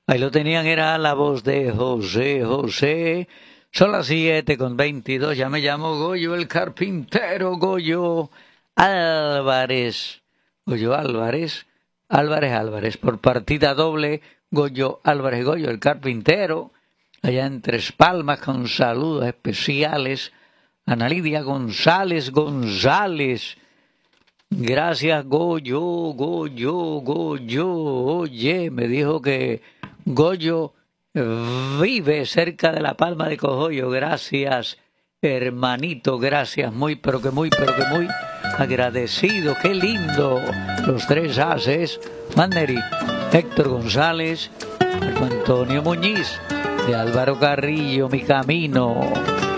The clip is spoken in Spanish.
Ahí lo tenían, era la voz de José José. Son las 7:22, ya me llamo Goyo el carpintero, Goyo Álvarez. Goyo Álvarez, Álvarez, por partida doble, Goyo Álvarez, Goyo el carpintero, allá en Tres Palmas, con saludos especiales. Ana Lidia González. Gracias, Goyo. Oye, me dijo que Goyo vive cerca de la Palma de Cogollo. Gracias, hermanito, gracias. Muy agradecido. Qué lindo. Los tres haces. Manneri, Héctor González, Marco Antonio Muñiz, de Álvaro Carrillo, Mi Camino.